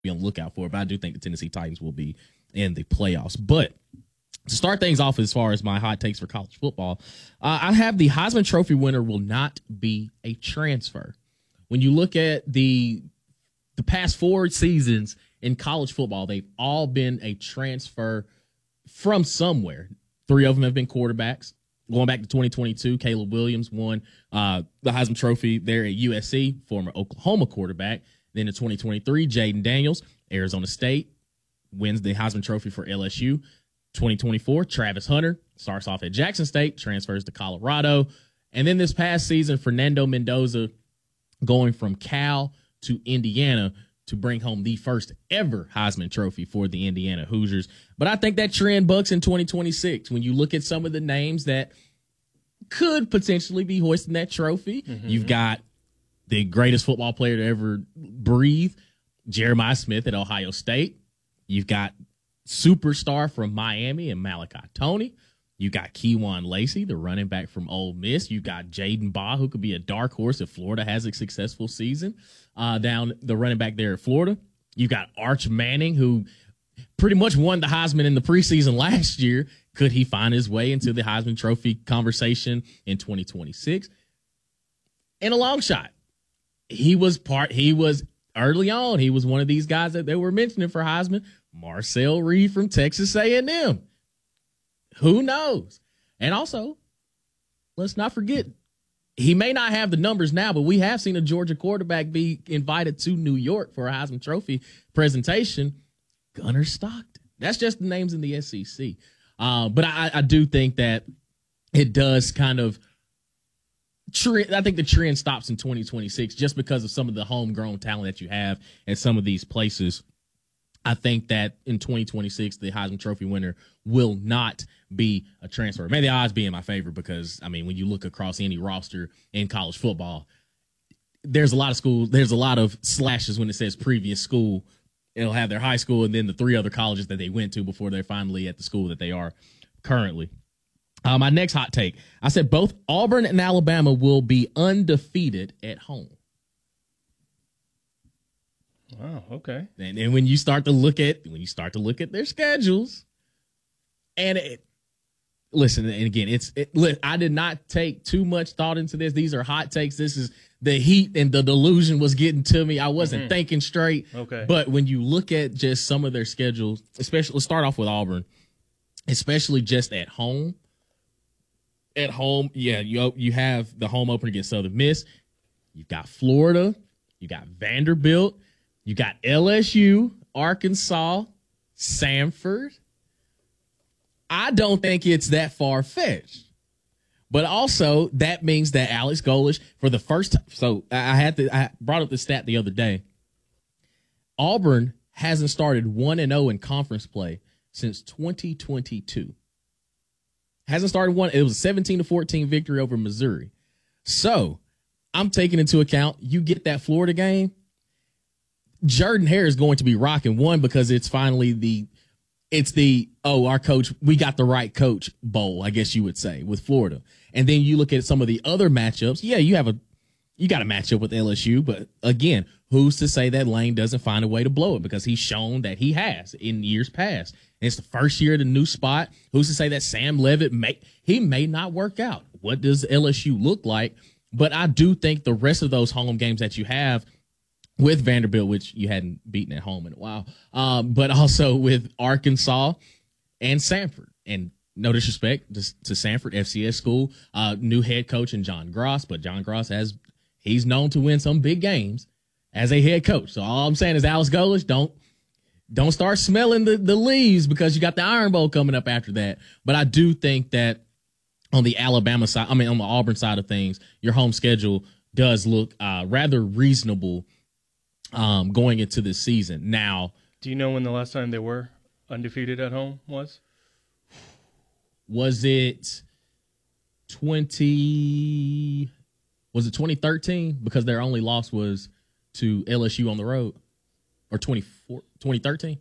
be on the lookout for. But I do think the Tennessee Titans will be in the playoffs. But to start things off as far as my hot takes for college football, I have the Heisman Trophy winner will not be a transfer. When you look at the past 4 seasons in college football, they've all been a transfer from somewhere. 3 of them have been quarterbacks. Going back to 2022, Caleb Williams won the Heisman Trophy there at USC, former Oklahoma quarterback. Then in 2023, Jaden Daniels, Arizona State, wins the Heisman Trophy for LSU. 2024, Travis Hunter starts off at Jackson State, transfers to Colorado. And then this past season, Fernando Mendoza going from Cal to Indiana to bring home the first ever Heisman Trophy for the Indiana Hoosiers. But I think that trend bucks in 2026. When you look at some of the names that could potentially be hoisting that trophy, you've got the greatest football player to ever breathe, Jeremiah Smith at Ohio State. You've got superstar from Miami and Malachi Toney. You got Keywan Lacey, the running back from Ole Miss. You got Jaden Baugh, who could be a dark horse if Florida has a successful season, down the running back there at Florida. You got Arch Manning, who pretty much won the Heisman in the preseason last year. Could he find his way into the Heisman Trophy conversation in 2026? And a long shot. He was early on. He was one of these guys that they were mentioning for Heisman. Marcel Reed from Texas A&M. Who knows? And also, let's not forget, he may not have the numbers now, but we have seen a Georgia quarterback be invited to New York for a Heisman Trophy presentation. Gunnar Stockton. That's just the names in the SEC. But I do think that it does kind of I think the trend stops in 2026 just because of some of the homegrown talent that you have at some of these places. I think that in 2026, the Heisman Trophy winner will not be a transfer. May the odds be in my favor because, I mean, when you look across any roster in college football, there's a lot of schools, there's a lot of slashes when it says previous school. It'll have their high school and then the 3 other colleges that they went to before they're finally at the school that they are currently. My next hot take, I said both Auburn and Alabama will be undefeated at home. Wow. Okay. And when you start to look at their schedules, and listen, and again, I did not take too much thought into this. These are hot takes. This is the heat and the delusion was getting to me. I wasn't thinking straight. Okay. But when you look at just some of their schedules, especially, let's start off with Auburn, especially just at home. At home, yeah, you have the home opener against Southern Miss. You've got Florida. You got Vanderbilt. You got LSU, Arkansas, Samford. I don't think it's that far-fetched. But also, that means that Alex Golesh, for the first time, so I brought up the stat the other day. Auburn hasn't started 1-0 in conference play since 2022. Hasn't started one. It was a 17-14 victory over Missouri. So I'm taking into account, you get that Florida game, Jordan Hare is going to be rocking. One, because it's finally our coach, we got the right coach bowl, I guess you would say, with Florida. And then you look at some of the other matchups. Yeah, you got a matchup with LSU, but again, who's to say that Lane doesn't find a way to blow it? Because he's shown that he has in years past. And it's the first year at a new spot. Who's to say that Sam Leavitt may not work out? What does LSU look like? But I do think the rest of those home games that you have with Vanderbilt, which you hadn't beaten at home in a while, but also with Arkansas and Samford. And no disrespect to Samford, FCS school, new head coach in John Gross, but John Gross he's known to win some big games as a head coach. So all I'm saying is, Alex Golesh, don't start smelling the leaves because you got the Iron Bowl coming up after that. But I do think that on the Alabama side, on the Auburn side of things, your home schedule does look rather reasonable going into this season. Now, do you know when the last time they were undefeated at home was? Was it 2013? Because their only loss was to LSU on the road. Or 2013?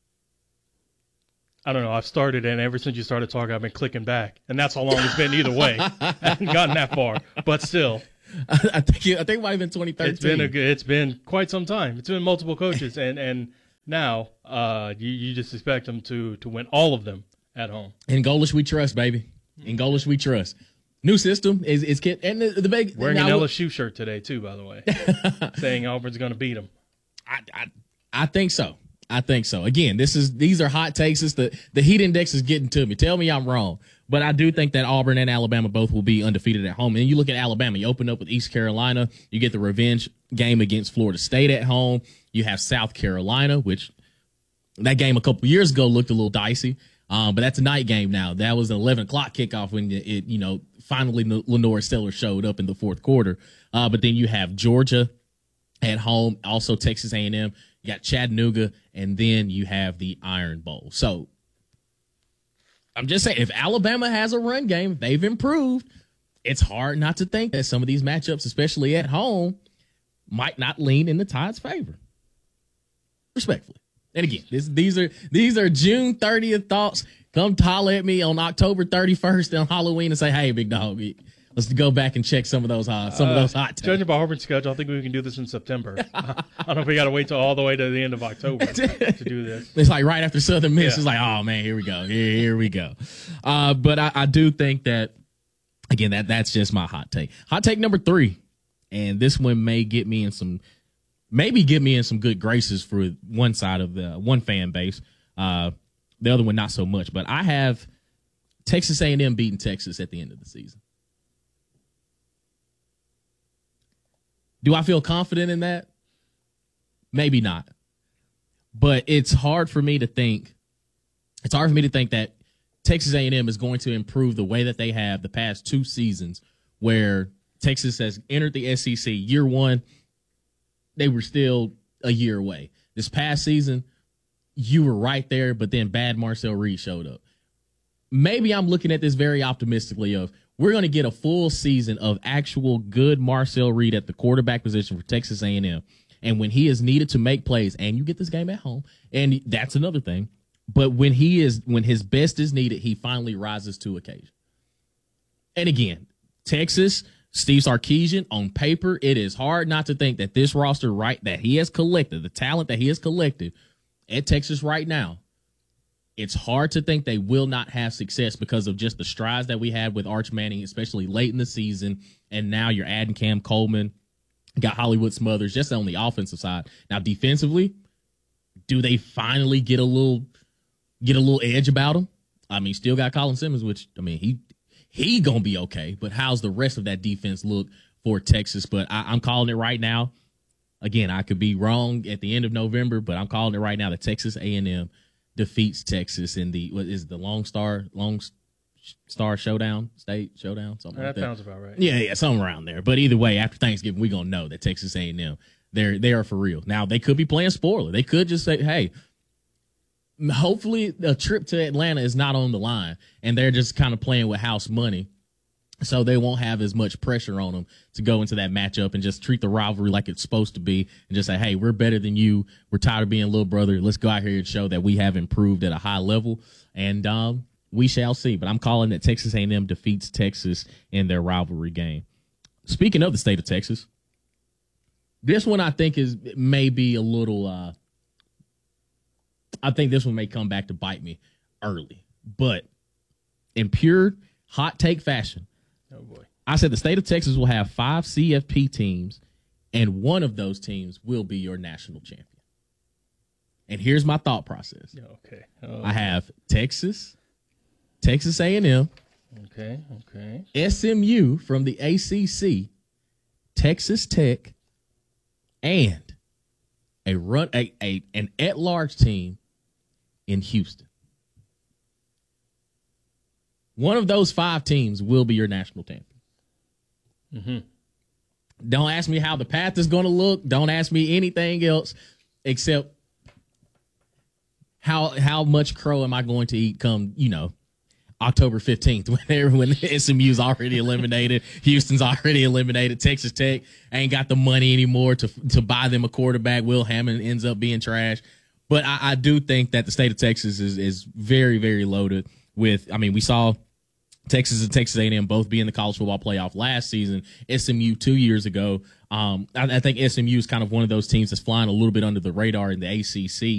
I don't know. I've started, and ever since you started talking, I've been clicking back. And that's how long it's been either way. I haven't gotten that far. But still. I think it might have been 2013. It's been quite some time. It's been multiple coaches. And Now, you just expect them to win all of them at home. In Golish we trust, baby. In Golish we trust. New system is and the big wearing an LSU shirt today too, by the way, saying Auburn's going to beat them. I think so. I think so. Again, these are hot takes. The heat index is getting to me. Tell me I'm wrong. But I do think that Auburn and Alabama both will be undefeated at home. And you look at Alabama, you open up with East Carolina, you get the revenge game against Florida State at home. You have South Carolina, which that game a couple years ago looked a little dicey. But that's a night game now. That was an 11 o'clock kickoff when it finally Lenore Stellar showed up in the fourth quarter. But then you have Georgia at home, also Texas A&M. You got Chattanooga, and then you have the Iron Bowl. So I'm just saying, if Alabama has a run game, they've improved. It's hard not to think that some of these matchups, especially at home, might not lean in the Tide's favor. Respectfully. And again, these are June 30th thoughts. Come holler at me on October 31st on Halloween and say, "Hey, big dog, let's go back and check some of those hot takes." Judging by Auburn's schedule, I think we can do this in September. I don't know if we got to wait till all the way to the end of October to do this. It's like right after Southern Miss. Yeah. It's like, oh man, here we go. Here we go. But I do think that, again, that's just my hot take. Hot take number 3, and this one may get me in some good graces for one side of the one fan base. The other one not so much. But I have Texas A&M beating Texas at the end of the season. Do I feel confident in that? Maybe not. But it's hard for me to think that Texas A&M is going to improve the way that they have the past 2 seasons, where Texas has entered the SEC year 1. They were still a year away. This past season, you were right there, but then bad Marcel Reed showed up. Maybe I'm looking at this very optimistically of, we're going to get a full season of actual good Marcel Reed at the quarterback position for Texas A&M. And when he is needed to make plays, and you get this game at home, and that's another thing, but when his best is needed, he finally rises to occasion. And again, Texas, Steve Sarkisian, on paper, it is hard not to think that this roster that he has collected, the talent that he has collected at Texas right now, it's hard to think they will not have success because of just the strides that we had with Arch Manning, especially late in the season. And now you're adding Cam Coleman, got Hollywood Smothers, just on the offensive side. Now, defensively, do they finally get a little edge about them? I mean, still got Colin Simmons, which, I mean, he gonna be okay. But how's the rest of that defense look for Texas? But I'm calling it right now. Again, I could be wrong at the end of November, but I'm calling it right now that Texas A&M defeats Texas in the Lone Star Showdown, State Showdown, something like that. That sounds about right. Yeah, something around there. But either way, after Thanksgiving, we're gonna know that Texas A&M, they are for real. Now, they could be playing spoiler. They could just say, hey, hopefully a trip to Atlanta is not on the line, and they're just kind of playing with house money, so they won't have as much pressure on them to go into that matchup and just treat the rivalry like it's supposed to be and just say, hey, we're better than you. We're tired of being little brother. Let's go out here and show that we have improved at a high level, and we shall see. But I'm calling that Texas A&M defeats Texas in their rivalry game. Speaking of the state of Texas, this one I think may be a little I think this one may come back to bite me early. But in pure hot take fashion, oh boy, I said the state of Texas will have 5 CFP teams, and one of those teams will be your national champion. And here's my thought process. Okay. I have Texas A&M, okay, SMU from the ACC, Texas Tech, and an at-large team in Houston. One of those 5 teams will be your national champion. Mm-hmm. Don't ask me how the path is going to look. Don't ask me anything else except how much crow am I going to eat come, October 15th when SMU's already eliminated, Houston's already eliminated, Texas Tech ain't got the money anymore to buy them a quarterback. Will Hammond ends up being trash. But I do think that the state of Texas is very, very loaded with, we saw Texas and Texas A&M both be in the college football playoff last season, SMU 2 years ago. I think SMU is kind of one of those teams that's flying a little bit under the radar in the ACC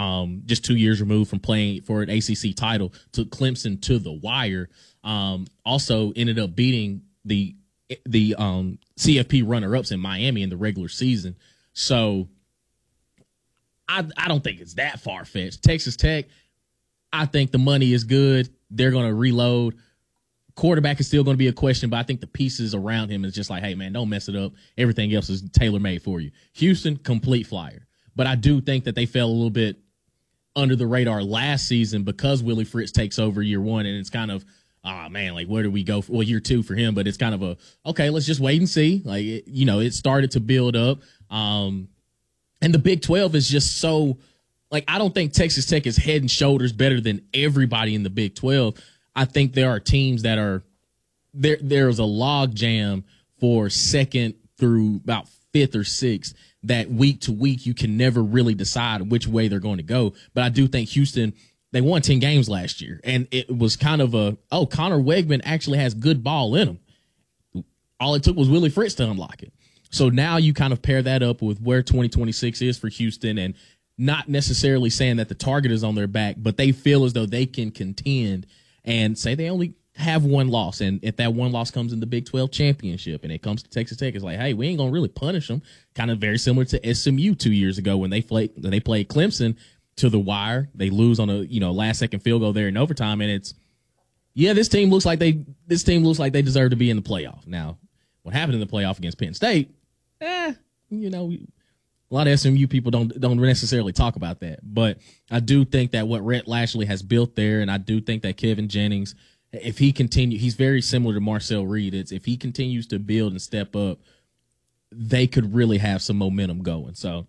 just 2 years removed from playing for an ACC title, took Clemson to the wire. Also ended up beating the CFP runner-ups in Miami in the regular season. So I don't think it's that far-fetched. Texas Tech, I think the money is good. They're going to reload. Quarterback is still going to be a question, but I think the pieces around him is just like, hey, man, don't mess it up. Everything else is tailor-made for you. Houston, complete flyer. But I do think that they fell a little bit under the radar last season because Willie Fritz takes over year one, and it's kind of, man, like, where do we go? Well, year two for him, but it's kind of okay, let's just wait and see. Like, it started to build up. And the Big 12 is just so, like, I don't think Texas Tech is head and shoulders better than everybody in the Big 12. I think there are teams that are there's a log jam for second through about fifth or sixth that week to week you can never really decide which way they're going to go. But I do think Houston, they won 10 games last year, and it was kind of Connor Wegman actually has good ball in him. All it took was Willie Fritz to unlock it. So now you kind of pair that up with where 2026 is for Houston, and not necessarily saying that the target is on their back, but they feel as though they can contend and say they only have one loss. And if that one loss comes in the Big 12 championship and it comes to Texas Tech, it's like, hey, we ain't going to really punish them. Kind of very similar to SMU 2 years ago when they played Clemson to the wire. They lose on a last second field goal there in overtime, and it's this team looks like they deserve to be in the playoff. Now, what happened in the playoff against Penn State? A lot of SMU people don't necessarily talk about that. But I do think that what Rhett Lashley has built there, and I do think that Kevin Jennings, if he continues, he's very similar to Marcel Reed. If he continues to build and step up, they could really have some momentum going. So,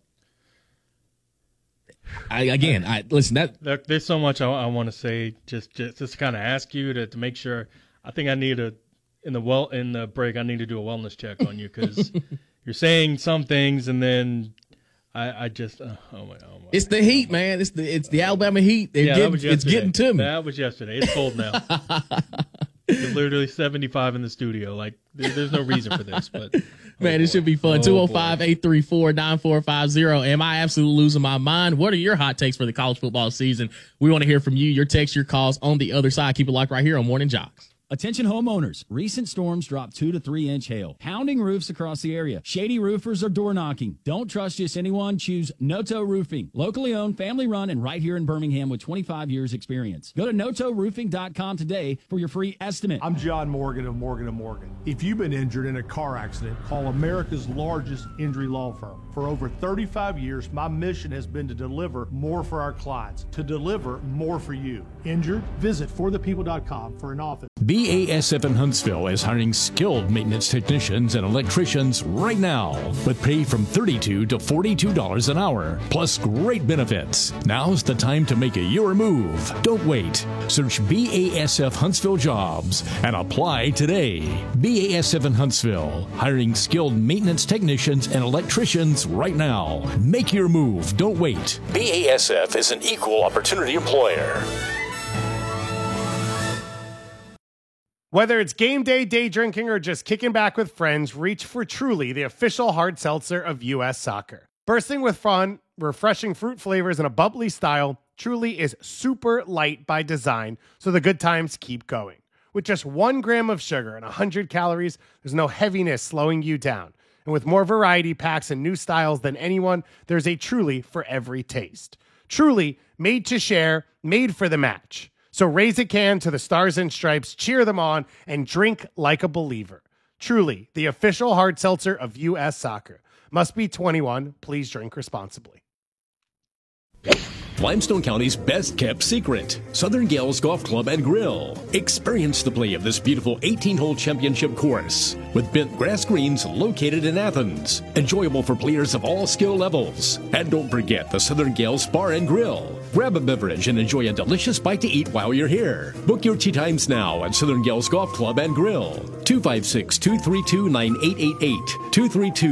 listen. There's so much I want to say. Just kind of ask you to make sure. I think I need in the break. I need to do a wellness check on you because you're saying some things and then. I just oh my. It's the heat, man. It's the Alabama heat. It's getting to me. That was yesterday. It's cold now. It's literally 75 in the studio. Like there's no reason for this, but man, it should be fun. 205-834-9450. Am I absolutely losing my mind? What are your hot takes for the college football season? We want to hear from you. Your texts, your calls on the other side. Keep it locked right here on Morning Jocks. Attention homeowners. Recent storms dropped 2 to 3 inch hail, pounding roofs across the area. Shady roofers are door knocking. Don't trust just anyone. Choose Noto Roofing. Locally owned, family run, and right here in Birmingham with 25 years experience. Go to NotoRoofing.com today for your free estimate. I'm John Morgan of Morgan & Morgan. If you've been injured in a car accident, call America's largest injury law firm. For over 35 years, my mission has been to deliver more for our clients, to deliver more for you. Injured? Visit forthepeople.com for an office. BASF in Huntsville is hiring skilled maintenance technicians and electricians right now, with pay from $32 to $42 an hour, plus great benefits. Now's the time to make your move. Don't wait. Search BASF Huntsville Jobs and apply today. BASF in Huntsville, hiring skilled maintenance technicians and electricians right now. Make your move. Don't wait. BASF is an equal opportunity employer. Whether it's game day, day drinking, or just kicking back with friends, reach for Truly, the official hard seltzer of U.S. Soccer. Bursting with fun, refreshing fruit flavors, and a bubbly style, Truly is super light by design, so the good times keep going. With just 1 gram of sugar and 100 calories, there's no heaviness slowing you down. And with more variety packs and new styles than anyone, there's a Truly for every taste. Truly, made to share, made for the match. So raise a can to the Stars and Stripes, cheer them on, and drink like a believer. Truly, the official hard seltzer of U.S. Soccer. Must be 21. Please drink responsibly. Limestone County's best-kept secret, Southern Gales Golf Club and Grill. Experience the play of this beautiful 18-hole championship course with bent grass greens located in Athens. Enjoyable for players of all skill levels. And don't forget the Southern Gales Bar and Grill. Grab a beverage and enjoy a delicious bite to eat while you're here. Book your tee times now at Southern Gales Golf Club and Grill. 256-232-9888.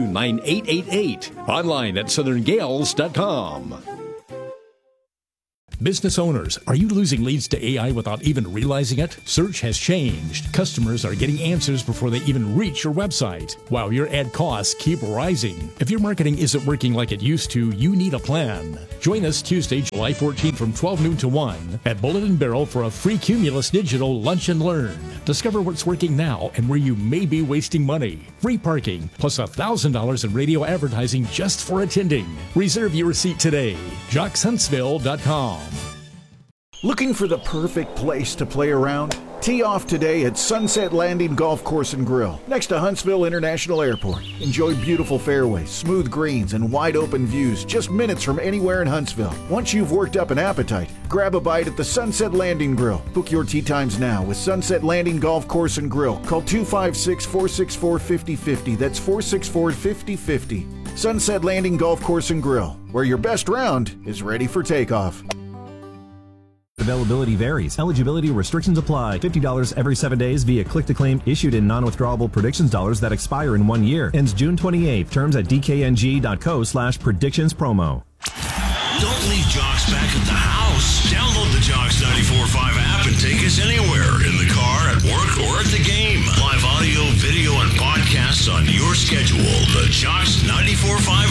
232-9888. Online at southerngales.com. Business owners, are you losing leads to AI without even realizing it? Search has changed. Customers are getting answers before they even reach your website, while your ad costs keep rising. If your marketing isn't working like it used to, you need a plan. Join us Tuesday, July 14th from 12 noon to 1 at Bullet and Barrel for a free Cumulus Digital Lunch and Learn. Discover what's working now and where you may be wasting money. Free parking, plus $1,000 in radio advertising just for attending. Reserve your seat today. JocksHuntsville.com. Looking for the perfect place to play around? Tee off today at Sunset Landing Golf Course and Grill, next to Huntsville International Airport. Enjoy beautiful fairways, smooth greens, and wide open views just minutes from anywhere in Huntsville. Once you've worked up an appetite, grab a bite at the Sunset Landing Grill. Book your tee times now with Sunset Landing Golf Course and Grill. Call 256-464-5050. That's 464-5050. Sunset Landing Golf Course and Grill, where your best round is ready for takeoff. Availability varies. Eligibility restrictions apply. $50 every 7 days via click-to-claim issued in non-withdrawable predictions dollars that expire in 1 year. Ends June 28th. Terms at dkng.co/predictions promo. Don't leave Jocks back at the house. Download the Jocks 94.5 app and take us anywhere. In the car, at work, or at the game. Live audio, video, and podcasts on your schedule. The Jocks 94.5